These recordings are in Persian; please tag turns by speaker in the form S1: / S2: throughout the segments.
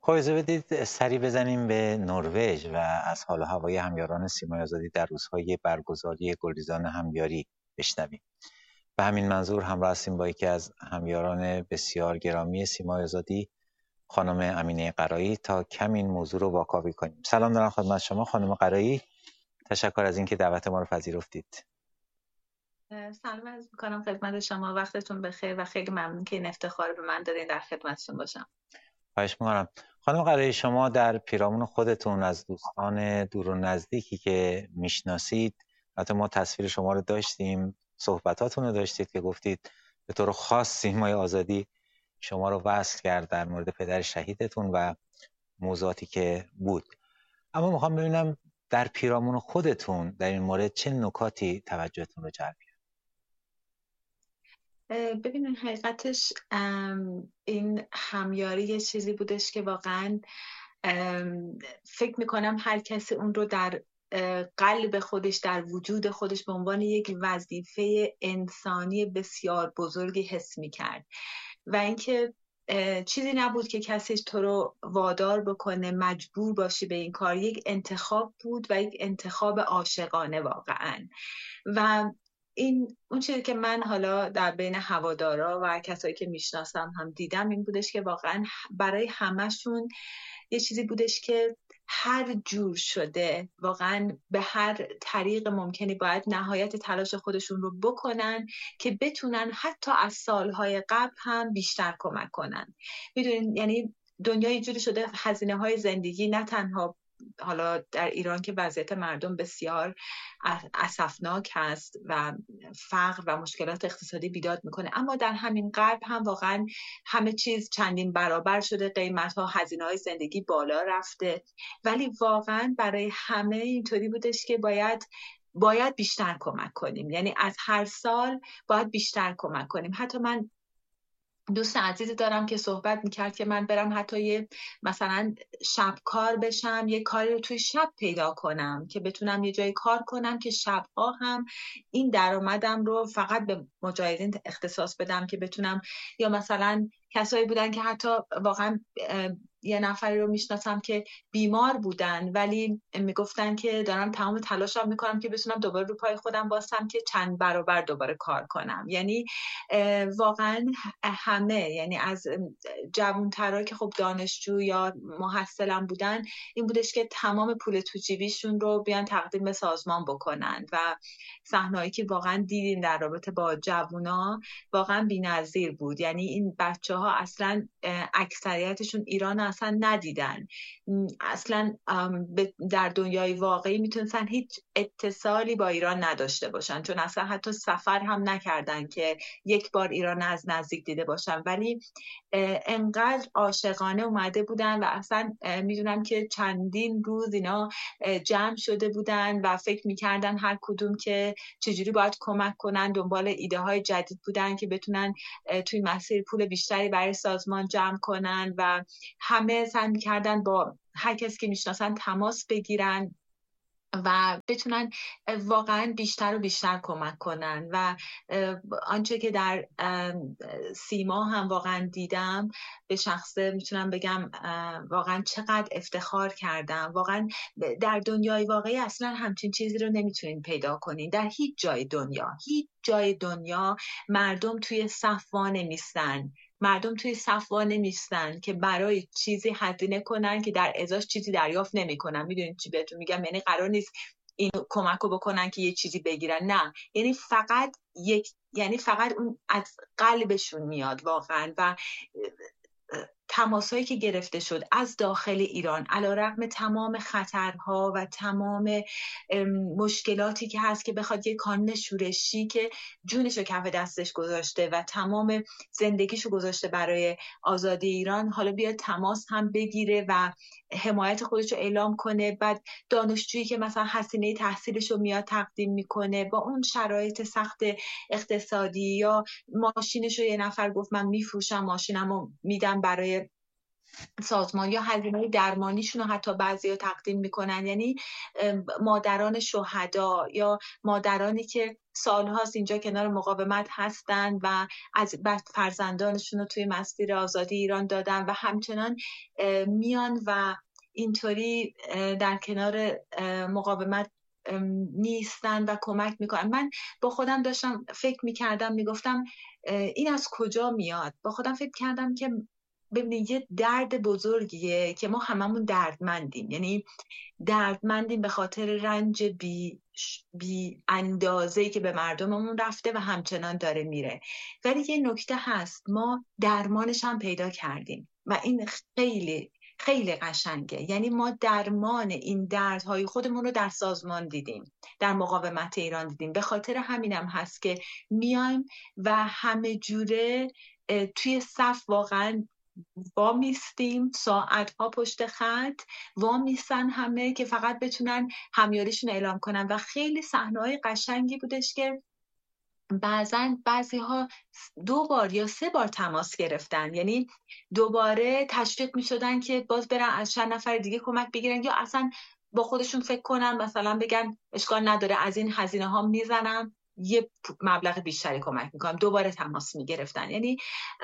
S1: خب اجازه بدید سری بزنیم به نروژ و از حال و هوای همیاران سیمای آزادی در روزهای برگزاری گلریزان همیاری بشنویم. به همین منظور همراه هستیم با یکی از همیاران بسیار گرامی سیمای آزادی، خانم امینه قرایی، تا کم این موضوع رو واکاوی کنیم. سلام دارم خدمت شما خانم قرایی. تشکر از اینکه دعوت ما رو پذیرفتید.
S2: سلام عرض می‌کنم خدمت شما، وقتتون بخیر و خیلی ممنون که این افتخار رو به من دادین در خدمتتون باشم.
S1: خواهش می‌کنم. خانم قرایی، شما در پیرامون خودتون از دوستان دور و نزدیکی که میشناسید، حتی ما تصویر شما رو داشتیم، صحبتاتون رو داشتید که گفتید به طور خاص سیمای آزادی شما رو وصل کرد در مورد پدر شهیدتون و موضوعاتی که بود. اما میخوام ببینم در پیرامون خودتون در این مورد چه نکاتی توجهتون رو جلب کرد؟
S2: ببینید حقیقتش این همیاری یه چیزی بودش که واقعا فکر میکنم هر کسی اون رو در قلب خودش، در وجود خودش به عنوان یک وظیفه انسانی بسیار بزرگی حس میکرد و اینکه چیزی نبود که کسی تو رو وادار بکنه مجبور باشی به این کار. یک انتخاب بود و یک انتخاب عاشقانه واقعا. و این اون چیزی که من حالا در بین هوادارا و کسایی که میشناسم هم دیدم این بودش که واقعا برای همشون یه چیزی بودش که هر جور شده واقعا به هر طریق ممکنی باید نهایت تلاش خودشون رو بکنن که بتونن حتی از سالهای قبل هم بیشتر کمک کنن. میدونین یعنی دنیا یه جوری شده هزینه های زندگی نه تنها حالا در ایران که وضعیت مردم بسیار اسفناک هست و فقر و مشکلات اقتصادی بیداد میکنه، اما در همین غرب هم واقعا همه چیز چندین برابر شده، قیمت ها، هزینه های زندگی بالا رفته، ولی واقعا برای همه اینطوری بودش که باید بیشتر کمک کنیم. یعنی از هر سال باید بیشتر کمک کنیم. حتی من دوست عزیزی دارم که صحبت میکرد که من برم حتی یه مثلا شبکار بشم، یه کاری رو توی شب پیدا کنم که بتونم یه جایی کار کنم که شبها هم این درآمدم رو فقط به مجاهدین اختصاص بدم که بتونم. یا مثلا کسایی بودن که حتی واقعا یه نفری رو میشناسم که بیمار بودن ولی میگفتن که دارم تمام تلاشم میکنم که بتونم دوباره رو پای خودم باشم که چند برابر دوباره کار کنم. یعنی واقعا همه، یعنی از جوانترها که خب دانشجو یا محصلم بودن، این بودش که تمام پول تو جیبیشون رو بیان تقدیم به سازمان بکنن و صحنه‌ای که واقعا دیدیم در رابطه با جوونا واقعا بی‌نظیر بود. یعنی این بچه‌ها اصلا اکثریتشون ایران اصلا ندیدن، اصلا در دنیای واقعی میتونستن هیچ اتصالی با ایران نداشته باشن، چون اصلا حتی سفر هم نکردن که یک بار ایران از نزدیک دیده باشن، ولی انقدر عاشقانه اومده بودن و اصلا میدونم که چندین روز اینا جمع شده بودن و فکر میکردن هر کدوم که چجوری باید کمک کنن، دنبال ایده های جدید بودن که بتونن توی مسیر پول بیشتری برای سازمان جمع کنن و همه سعی میکردن با هر کسی که میشناسن تماس بگیرن و بتونن واقعا بیشتر و بیشتر کمک کنن. و آنچه که در سیما هم واقعا دیدم به شخصه میتونم بگم واقعا چقدر افتخار کردم. واقعا در دنیای واقعی اصلا همچین چیزی رو نمیتونین پیدا کنین. در هیچ جای دنیا مردم توی صف نمیستن، مردم توی صف نمیستن که برای چیزی هزینه کنن که در ازاش چیزی دریافت نمیکنن. میدونید چی بهتون میگم؟ یعنی قرار نیست این کمک رو بکنن که یه چیزی بگیرن، نه، یعنی فقط اون از قلبشون میاد واقعا. و تماسایی که گرفته شد از داخل ایران علیرغم تمام خطرها و تمام مشکلاتی که هست که بخواد یک کانون شورشی که جونشو کف دستش گذاشته و تمام زندگیشو گذاشته برای آزادی ایران، حالا بیاد تماس هم بگیره و حمایت خودشو اعلام کنه. بعد دانشجویی که مثلا هزینه تحصیلشو میاد تقدیم میکنه با اون شرایط سخت اقتصادی، یا ماشینشو یه نفر گفت من میفروشم ماشینمو میدم برای سازمان یا هزینه‌های درمانیشون رو حتی بعضیا تقدیم میکنن. یعنی مادران شهدا یا مادرانی که سالهاست اینجا کنار مقاومت هستن و از فرزندانشون رو توی مسیر آزادی ایران دادن و همچنان میان و اینطوری در کنار مقاومت نیستن و کمک میکنن. من با خودم داشتم فکر میکردم، میگفتم این از کجا میاد؟ با خودم فکر کردم که ببینید یه درد بزرگیه که ما هممون دردمندیم، یعنی دردمندیم به خاطر رنج بی اندازه‌ای که به مردممون رفته و همچنان داره میره. ولی یه نکته هست، ما درمانش هم پیدا کردیم و این خیلی خیلی قشنگه. یعنی ما درمان این دردهای خودمون رو در سازمان دیدیم، در مقاومت ایران دیدیم. به خاطر همینم هست که میایم و همه جوره توی صف واقعا وامیستیم، ساعتها پشت خط وامیستن همه که فقط بتونن همیاریشون اعلام کنن. و خیلی صحنه‌های قشنگی بودش که بعضی‌ها 2 بار یا 3 بار تماس گرفتن، یعنی دوباره تشویق می‌شدن که باز برن از چند نفر دیگه کمک بگیرن، یا اصلا با خودشون فکر کنن مثلا بگن اشکال نداره از این هزینه ها میزنم یه مبلغ بیشتری کمک میکنم. دوباره تماس میگرفتن. یعنی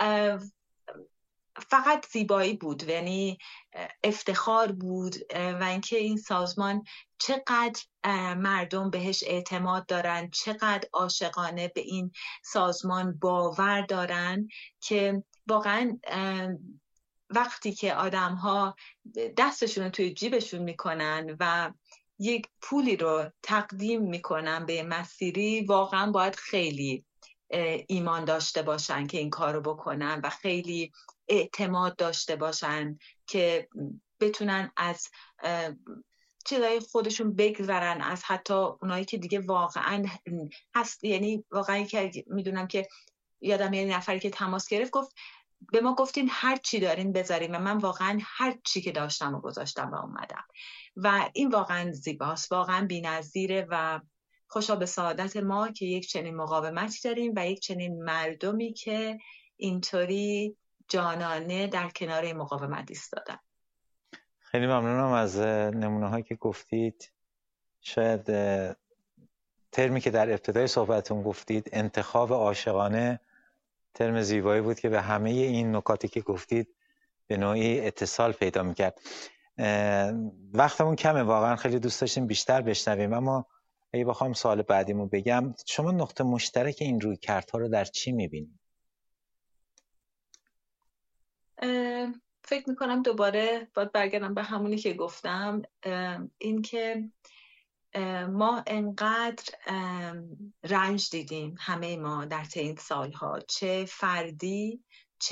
S2: فقط زیبایی بود، یعنی افتخار بود و اینکه این سازمان چقدر مردم بهش اعتماد دارن، چقدر عاشقانه به این سازمان باور دارن که واقعا وقتی که آدم‌ها دستشون رو توی جیبشون میکنن و یک پولی رو تقدیم میکنن به مسیری، واقعا باید خیلی ایمان داشته باشن که این کار رو بکنن و خیلی اعتماد داشته باشن که بتونن از چیزای خودشون بگذرن، از حتی اونایی که دیگه واقعا هست. یعنی واقعا که میدونم که یادم یه نفری که تماس گرفت گفت به ما گفتین هر چی دارین بذارین و من واقعا هر چی که داشتم و گذاشتم و اومدم. و این واقعا زیباست، واقعا بی‌نظیره و خوشا به سعادت ما که یک چنین مقاومتی داریم و یک چنین مردمی که اینطوری جانانه در کنار مقاومت ایستادن.
S1: خیلی ممنونم از نمونه‌هایی که گفتید. شاید ترمی که در ابتدای صحبتون گفتید انتخاب عاشقانه ترم زیبایی بود که به همه این نکاتی که گفتید به نوعی اتصال پیدا میکرد. وقتمون کمه، واقعا خیلی دوست داشتیم بیشتر بشنویم، اما اگه بخوام سوال بعدیمو بگم، شما نقطه مشترک این رویکردها رو در چی میبینید؟
S2: فکر میکنم دوباره باید برگردم به همونی که گفتم، این که ما انقدر رنج دیدیم همه ما در طی این سالها، چه فردی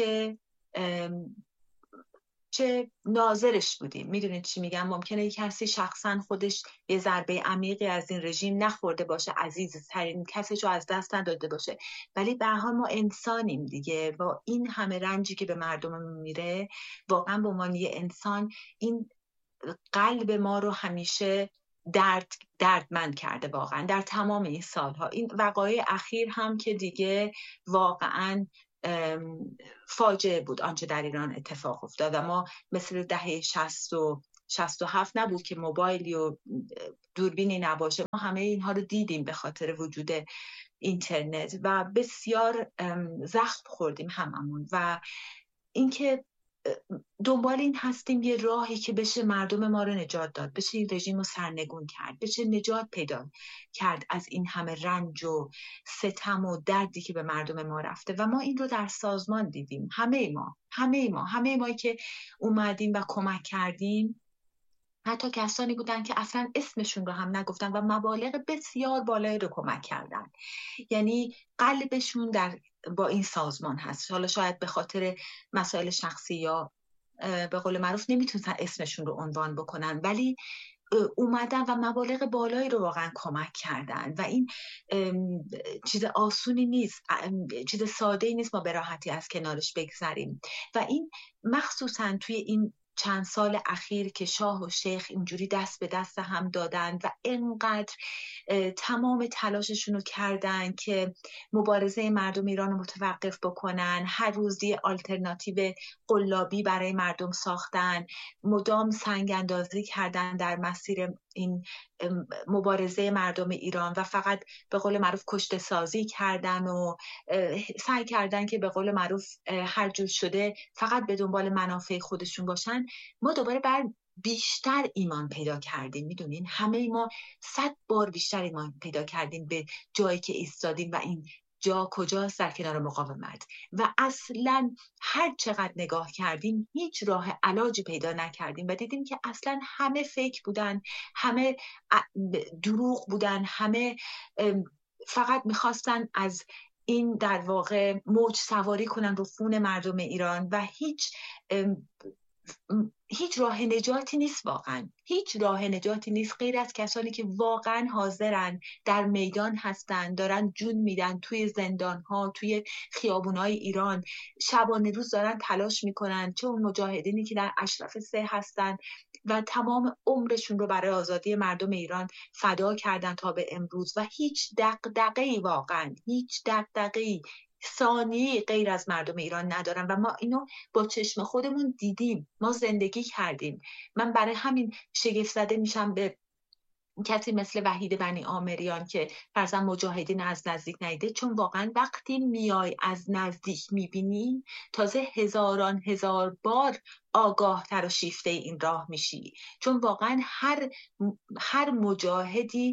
S2: چه ناظرش بودیم. میدونید چی میگم؟ ممکنه یک کسی شخصا خودش یه ضربه عمیقی از این رژیم نخورده باشه، عزیزترین کسش رو از دست نداده باشه، ولی به هر حال ما انسانیم دیگه. با این همه رنجی که به مردممون میره، واقعا به عنوان یه انسان این قلب ما رو همیشه دردمند کرده واقعا در تمام این سالها. این وقایع اخیر هم که دیگه واقعا فاجعه بود آنچه در ایران اتفاق افتاد و ما مثل دهه 60 و 67 نبود که موبایلی و دوربینی نباشه. ما همه اینها رو دیدیم به خاطر وجود اینترنت و بسیار زخم خوردیم هممون. و اینکه دنبال این هستیم یه راهی که بشه مردم ما رو نجات داد، بشه این رژیم رو سرنگون کرد، بشه نجات پیدا کرد از این همه رنج و ستم و دردی که به مردم ما رفته. و ما این رو در سازمان دیدیم، همه ما که اومدیم و کمک کردیم. حتی کسانی بودن که اصلا اسمشون رو هم نگفتن و مبالغ بسیار بالایی رو کمک کردن. یعنی قلبشون با این سازمان هست. حالا شاید به خاطر مسائل شخصی یا به قول معروف نمیتونن اسمشون رو عنوان بکنن، ولی اومدن و مبالغ بالایی رو واقعا کمک کردن و این چیز آسونی نیست، چیز ساده‌ای نیست ما به راحتی از کنارش بگذریم. و این مخصوصا توی این چند سال اخیر که شاه و شیخ اینجوری دست به دست هم دادن و اینقدر تمام تلاششون رو کردن که مبارزه مردم ایران رو متوقف بکنن، هر روز یه آلترناتیو قلابی برای مردم ساختن، مدام سنگ اندازی کردن در مسیر این مبارزه مردم ایران و فقط به قول معروف کشته سازی کردن و سعی کردن که به قول معروف هر جور شده فقط به دنبال منافع خودشون باشن. ما دوباره بیشتر ایمان پیدا کردیم. میدونین همه ما 100 بار بیشتر ایمان پیدا کردیم به جایی که ایستادیم و این جا کجاست؟ در کنار مقاومت. و اصلا هر چقدر نگاه کردیم هیچ راه علاجی پیدا نکردیم و دیدیم که اصلا همه فیک بودن، همه دروغ بودن، همه فقط میخواستن از این در واقع موج سواری کنن رو خون مردم ایران و هیچ راه نجاتی نیست. واقعا هیچ راه نجاتی نیست غیر از کسانی که واقعا حاضرن در میدان هستن، دارن جون میدن توی زندان‌ها، توی خیابون‌های ایران، شبانه روز دارن تلاش میکنن، چه اون مجاهدینی که در اشرف سه هستن و تمام عمرشون رو برای آزادی مردم ایران فدا کردن تا به امروز و هیچ دغدغه‌ای، واقعا هیچ دغدغه‌ای ثانیه‌ای غیر از مردم ایران ندارن و ما اینو با چشم خودمون دیدیم، ما زندگی کردیم. من برای همین شگفت زده میشم به کسی مثل وحید بنی آمریان که فرضاً مجاهدین از نزدیک ندیده، چون واقعا وقتی میای از نزدیک میبینی تازه هزاران هزار بار آگاهتر و شیفته این راه میشی، چون واقعا هر مجاهدی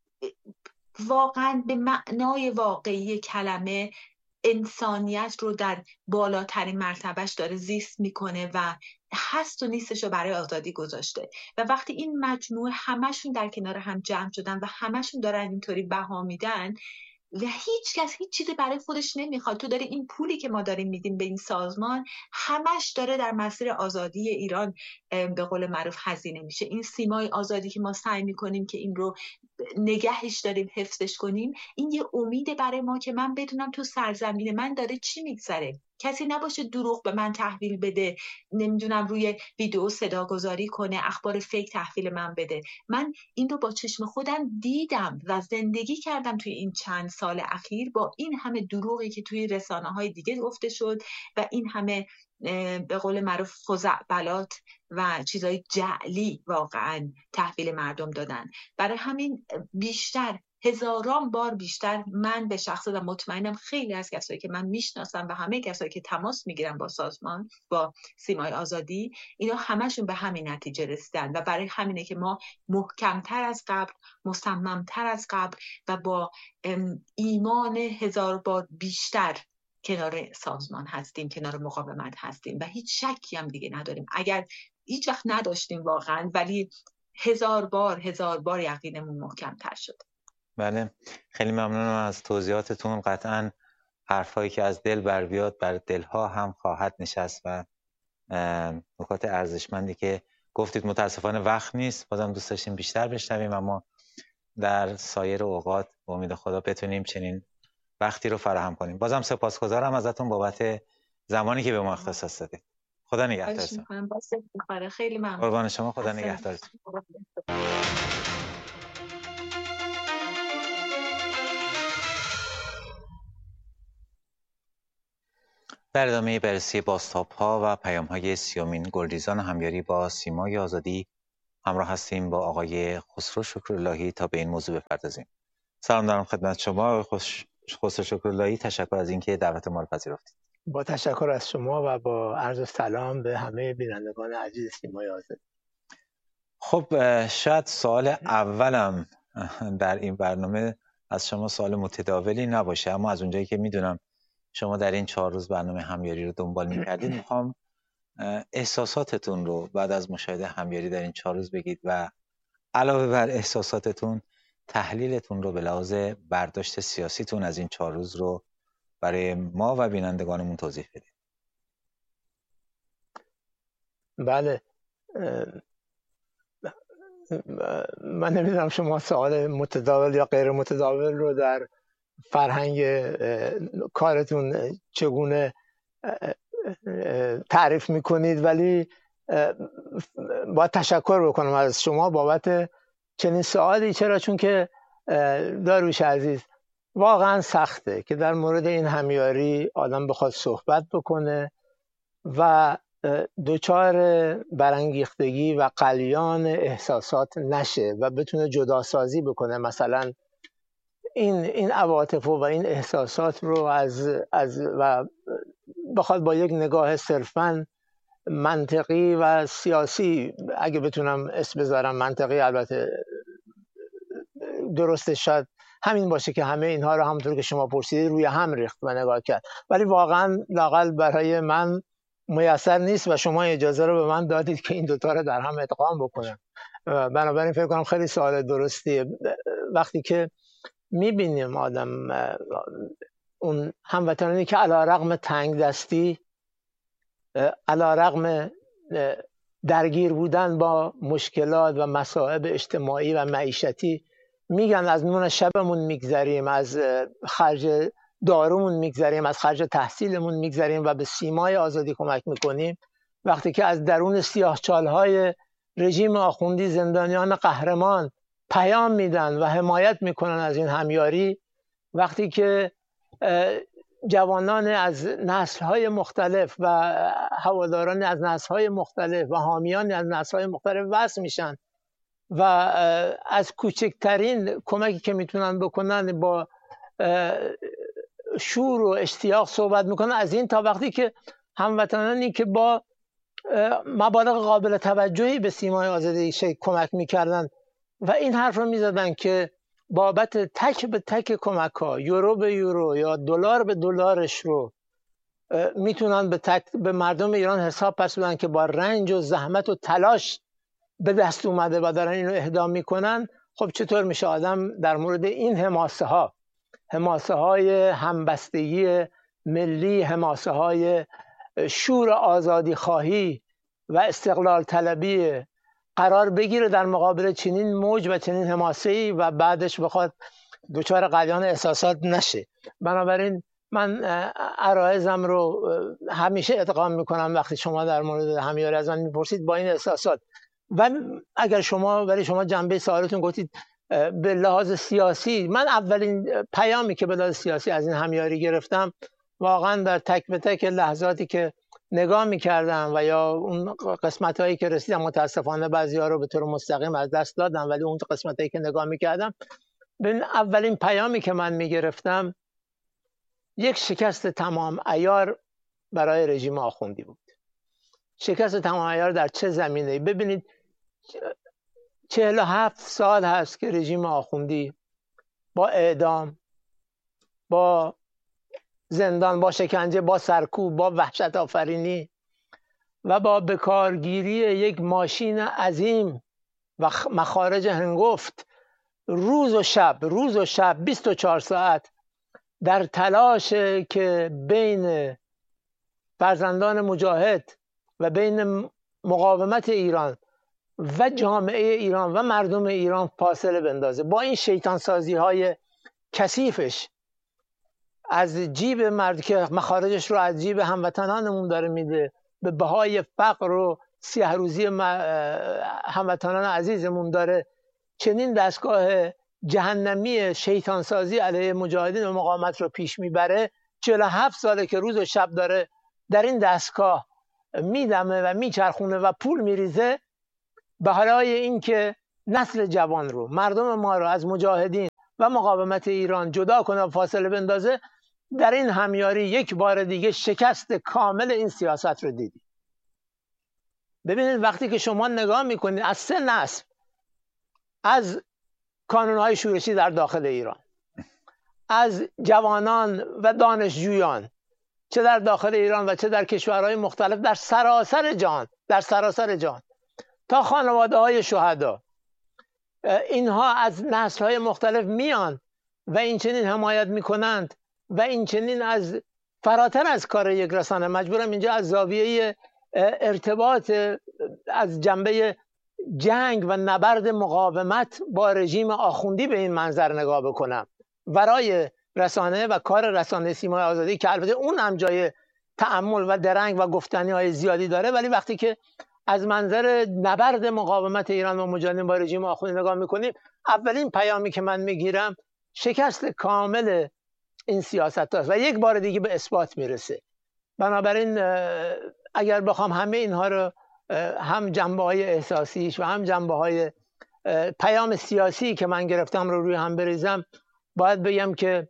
S2: واقعا به معنای واقعی کلمه انسانیت رو در بالاترین مرتبهش داره زیست میکنه و هست و نیستش رو برای آزادی گذاشته. و وقتی این مجموعه همشون در کنار هم جمع شدن و همشون دارن اینطوری بها میدن و هیچ کس هیچ چیزی برای خودش نمیخواد، تو داری این پولی که ما داریم میدیم به این سازمان همش داره در مسیر آزادی ایران به قول معروف هزینه میشه. این سیمای آزادی که ما سعی میکنیم که این رو نگهش داریم، حفظش کنیم، این یه امیده برای ما که من بدونم تو سرزمین من داره چی میگذره، کسی نباشه دروغ به من تحویل بده، نمیدونم روی ویدیو صداگذاری کنه، اخبار فیک تحویل من بده. من این رو با چشم خودم دیدم و زندگی کردم توی این چند سال اخیر با این همه دروغی که توی رسانه‌های دیگه گفته شد و این همه به قول معروف خزعبلات و چیزای جعلی واقعا تحویل مردم دادن. برای همین بیشتر، هزاران بار بیشتر من به شخص و مطمئنم خیلی از کسایی که من میشناسم و همه کسایی که تماس میگیرن با سازمان، با سیمای آزادی، اینا همشون به همین نتیجه رسیدن و برای همینه که ما محکمتر از قبل، مصممتر از قبل و با ایمان هزار بار بیشتر کنار سازمان هستیم، کنار مقاومت هستیم و هیچ شکی هم دیگه نداریم. اگر هیچ وقت نداشتیم واقعا، ولی هزار بار یقینمون محکمتر شد.
S1: بله، خیلی ممنونم از توضیحاتتون. قطعا حرفایی که از دل بر بیاد بر دلها هم خواهد نشست و نکات ارزشمندی که گفتید. متاسفانه وقت نیست، بازم دوست داشتیم بیشتر بشنویم، اما در سایر اوقات با امید خدا بتونیم چنین وقتی رو فراهم کنیم. بازم سپاسگزارم ازتون بابت زمانی که به ما اختصاص دادید. خدا نگهدارتون.
S2: خیلی ممنون.
S1: قربان شما، خدا نگهدارتون. در ادامه بررسی بازتاب‌ها و پیام‌های 30مین گلریزان همیاری با سیمای آزادی همراه هستیم با آقای خسرو شکراللهی تا به این موضوع بپردازیم. سلام دارم خدمت شما آقای خسرو شکراللهی. تشکر از اینکه دعوت ما رو پذیرفتید.
S3: با تشکر از شما و با عرض سلام به همه بینندگان عزیز سیمای آزادی.
S1: خب شاید سوال اولم در این برنامه از شما سوال متداولی نباشه، اما از اونجایی که میدونم شما در این 4 روز برنامه همیاری رو دنبال میکردید، میخوام احساساتتون رو بعد از مشاهده همیاری در این 4 روز بگید و علاوه بر احساساتتون تحلیلتون رو به لحاظ برداشت سیاسیتون از این 4 روز رو برای ما و بینندگانمون توضیح بدید.
S3: بله، من نمیدونم شما سوال متداول یا غیر متداول رو در فرهنگ کارتون چگونه تعریف میکنید، ولی باید تشکر بکنم از شما بابت چنین سوالی. چرا؟ چون که داریوش عزیز واقعا سخته که در مورد این همیاری آدم بخواد صحبت بکنه و دوچار برانگیختگی و غلیان احساسات نشه و بتونه جداسازی بکنه، مثلا این عواطف و این احساسات رو از و بخواد با یک نگاه صرفاً منطقی و سیاسی، اگه بتونم اسم بذارم منطقی، البته درستش شاید همین باشه که همه اینها رو همونطور که شما پرسیدید روی هم ریخت و نگاه کرد، ولی واقعا لااقل برای من میسر نیست و شما اجازه رو به من دادید که این دوتا رو در هم ادغام بکنم. بنابراین فکر کنم خیلی سوال درستیه. وقتی که میبینیم آدم اون هموطنانی که علیرغم تنگ دستی، علیرغم درگیر بودن با مشکلات و مصائب اجتماعی و معیشتی، میگن از نون شبمون میگذریم، از خرج دارومون میگذریم، از خرج تحصیلمون میگذریم و به سیمای آزادی کمک میکنیم، وقتی که از درون سیاهچالهای رژیم آخوندی زندانیان قهرمان پیام میدن و حمایت میکنن از این همیاری، وقتی که جوانان از نسل‌های مختلف و هواداران از نسل‌های مختلف و حامیان از نسل‌های مختلف وصل میشن و از کوچکترین کمکی که میتونن بکنن با شور و اشتیاق صحبت میکنن، از این تا وقتی که هموطنانی که با مبالغ قابل توجهی به سیمای آزادی کمک میکردن و این حرف رو میزدن که بابت تک به تک کمک ها، یورو به یورو یا دلار به دلارش رو میتونن به مردم ایران حساب پس بدن که با رنج و زحمت و تلاش به دست اومده و دارن اینو اهدا میکنن. خب چطور میشه آدم در مورد این حماسه های همبستگی ملی، حماسه های شور آزادی خواهی و استقلال طلبی قرار بگیره در مقابل چنین موج و چنین حماسه‌ای و بعدش بخواد دچار غلیان احساسات نشه؟ بنابراین من عرایضم رو همیشه ادغام میکنم وقتی شما در مورد همیاری از من میپرسید با این احساسات. و اگر شما جنبه سوالتون گفتید به لحاظ سیاسی، من اولین پیامی که به لحاظ سیاسی از این همیاری گرفتم واقعا در تک به تک لحظاتی که نگاه میکردم و یا اون قسمت هایی که رسیدم، متاسفانه بعضی ها رو به طور مستقیم از دست دادم، ولی اون قسمت هایی که نگاه میکردم، به اولین پیامی که من میگرفتم یک شکست تمام عیار برای رژیم آخوندی بود. شکست تمام عیار در چه زمینه‌ای؟ ببینید 47 سال هست که رژیم آخوندی با اعدام، با زندان، با شکنجه، با سرکوب، با وحشت آفرینی و با بکارگیری یک ماشین عظیم و مخارج هنگفت روز و شب 24 ساعت در تلاش که بین فرزندان مجاهد و بین مقاومت ایران و جامعه ایران و مردم ایران فاصله بندازه. با این شیطان سازی های کثیفش از جیب مرد که مخارجش رو از جیب هموطنانمون داره میده، به بهای فقر و سیه روزی هموطنان عزیزمون داره چنین دستگاه جهنمی شیطان سازی علیه مجاهدین و مقاومت رو پیش میبره. 47 ساله که روز و شب داره در این دستگاه میدمه و میچرخونه و پول میریزه، به حالای این که نسل جوان رو، مردم ما رو از مجاهدین و مقاومت ایران جدا کنه و فاصله بندازه. در این همیاری یک بار دیگه شکست کامل این سیاست رو دیدید. ببینید وقتی که شما نگاه میکنید از 3 نسل از کانونهای شورشی در داخل ایران، از جوانان و دانشجویان چه در داخل ایران و چه در کشورهای مختلف در سراسر جهان تا خانواده های شهدا، اینها از نسل‌های مختلف میان و این چنین حمایت میکنند و این چنین از فراتر از کار یک رسانه، مجبورم اینجا از زاویه ارتباط از جنبه جنگ و نبرد مقاومت با رژیم آخوندی به این منظر نگاه بکنم، ورای رسانه و کار رسانه سیمای آزادی که البته اون هم جای تأمل و درنگ و گفتنی های زیادی داره، ولی وقتی که از منظر نبرد مقاومت ایران و مجادله با رژیم آخوندی نگاه میکنیم، اولین پیامی که من میگیرم شکست کامل این سیاست هاست و یک بار دیگه به اثبات میرسه. بنابراین اگر بخوام همه اینها رو، هم جنبه های احساسیش و هم جنبه های پیام سیاسی که من گرفتم رو روی هم بریزم، باید بگم که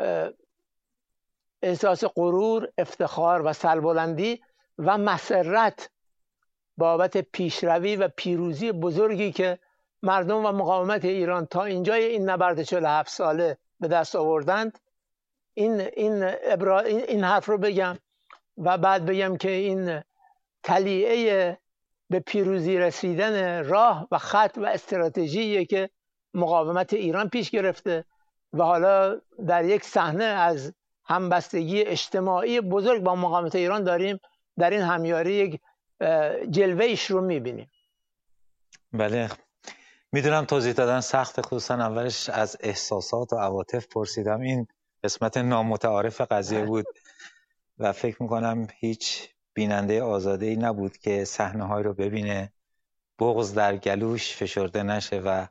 S3: احساس غرور، افتخار و سربلندی و مسرت بابت پیشروی و پیروزی بزرگی که مردم و مقاومت ایران تا اینجای این نبرد 47 ساله به دست آوردند، این حرف رو بگم و بعد بگم که این تلیعه به پیروزی رسیدن راه و خط و استراتژیه که مقاومت ایران پیش گرفته و حالا در یک صحنه از همبستگی اجتماعی بزرگ با مقاومت ایران داریم در این همیاری یک جلوه‌اش رو میبینیم.
S1: بله، میدونم توضیح دادن سخت، خصوصا اولش از احساسات و عواطف پرسیدم. این قسمت نامتعارف قضیه بود و فکر میکنم هیچ بیننده آزاده‌ای نبود که صحنه‌های رو ببینه، بغض در گلوش فشرده نشه و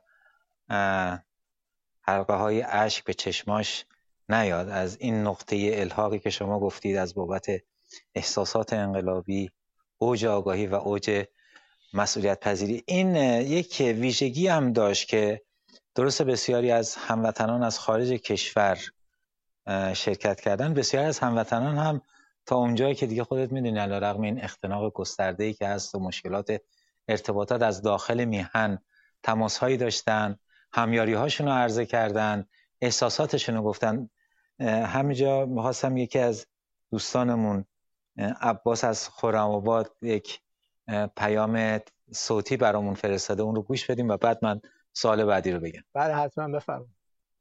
S1: حلقه های اشک به چشماش نیاد از این نقطه الحاقی که شما گفتید از بابت احساسات انقلابی، اوج آگاهی و اوج مسئولیت پذیری. این یک ویژگی هم داشت که درست بسیاری از هموطنان از خارج کشور شرکت کردن، بسیاری از هموطنان هم تا اونجایی که دیگه خودت میدونی علیرغم این اختناق گسترده‌ای که هست و مشکلات ارتباطات از داخل میهن، تماس‌هایی داشتن، همیاری‌هاشون رو عرضه کردن، احساساتشون رو گفتن. همینجا می‌خواستم یکی از دوستانمون عباس از خرم‌آباد یک پیام صوتی برامون فرستاده، اون رو گوش بدیم و بعد من سوال بعدی رو بگم.
S3: بله حتما بفرمایید.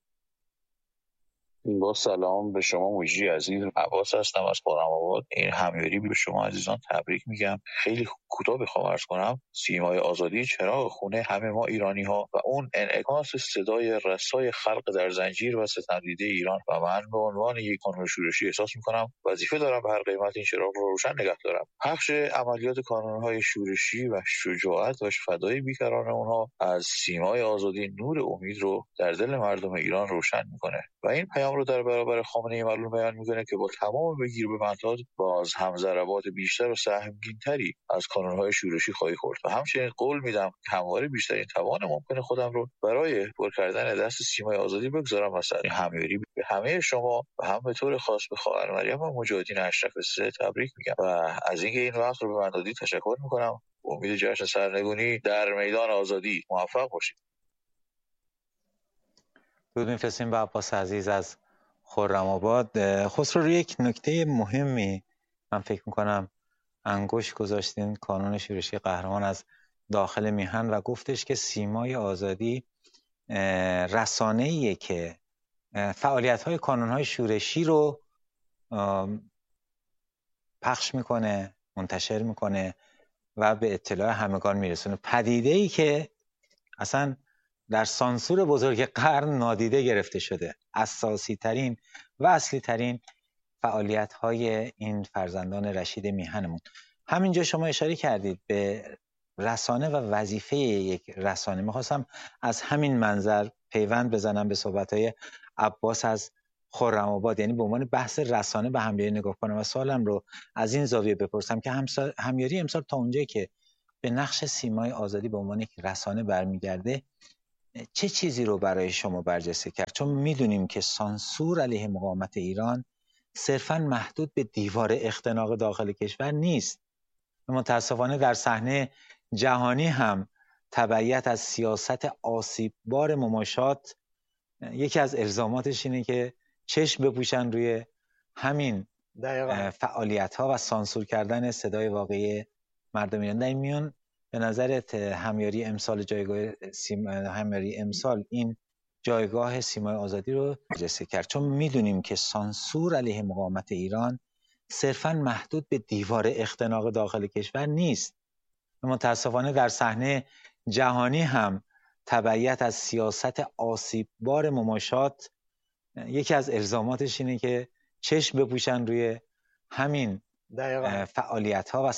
S4: با سلام به شما مجری عزیز، عباس هستم از خرم‌آباد. این همیاری به شما عزیزان تبریک میگم. خیلی کوتاه بخوام عرض کنم، سیمای آزادی چراغ خونه همه ما ایرانی ها و اون انعکاس صدای رسای خلق در زنجیر و ستمدیده ایران و من به عنوان یک کانون شورشی احساس میکنم وظیفه دارم به هر قیمت این چراغ رو روشن نگه دارم. پخش عملیات کانون‌های شورشی و شجاعت و فدای بیکران اونها از سیمای آزادی نور امید رو در دل مردم ایران روشن میکنه و این پیام رو در برابر خامنه‌ای معلوم بیان میکنه که با تمام بگیر ببندات باز هم ضربات بیشتر و سهمگین‌تری از کانون‌های شورشی خواهی خورد و همچنین قول میدم که همواره بیشترین توان ممکن خودم رو برای پر کردن دست سیمای آزادی بگذارم وسط. این همیاری به همه شما و هم به طور خاص به خواهر مریم و مجاهدین اشرف سه تبریک میگم و از اینکه این وقت رو به من دادید تشکر میکنم. امید جشن سرنگونی در میدان آزادی. موفق باشید.
S1: درود میفرستیم به عباس عزیز از خرم‌آباد. خسرو، روی یک نکته مهمی من فکر میکنم انگشت گذاشتین، کانون شورشی قهرمان از داخل میهن، و گفتش که سیمای آزادی رسانه‌ایه که فعالیت‌های کانون‌های شورشی رو پخش میکنه، منتشر میکنه و به اطلاع همگان میرسونه. پدیده‌ای که اصلا در سانسور بزرگ قرن نادیده گرفته شده. اساسی ترین و اصلی ترین فعالیت های این فرزندان رشید میهنمون. همینجا شما اشاره کردید به رسانه و وظیفه یک رسانه. میخواستم از همین منظر پیوند بزنم به صحبت های عباس از خرم‌آباد، یعنی به عنوان بحث رسانه به همیاری نگاه کنم و سوالم رو از این زاویه بپرسم که همیاری امسال تا اونجایی که به نقش سیمای آزادی به عنوان یک رسانه برمیگرده، چه چیزی رو برای شما برجسته کرد؟ چون میدونیم که سانسور علیه مقاومت ایران صرفاً محدود به دیوار اختناق داخل کشور نیست. متاسفانه در صحنه جهانی هم تبعیت از سیاست آسیببار مماشات یکی از الزاماتش اینه که چشم بپوشن روی همین فعالیت‌ها و سانسور کردن صدای واقعی مردم ایران. در این میان به نظرت همیاری امسال این جایگاه سیمای آزادی رو برجسته کرد؟ چون میدونیم که سانسور علیه مقاومت ایران صرفاً محدود به دیوار اختناق داخل کشور نیست. متاسفانه در صحنه جهانی هم تبعیت از سیاست آسیببار مماشات یکی از الزاماتش اینه که چشم بپوشن روی همین فعالیت‌ها و